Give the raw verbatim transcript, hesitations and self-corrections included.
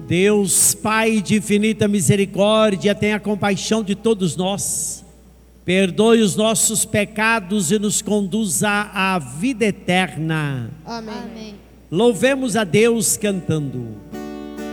Deus, Pai de infinita misericórdia, tenha compaixão de todos nós, perdoe os nossos pecados e nos conduza à vida eterna. Amém. Amém. Louvemos a Deus cantando.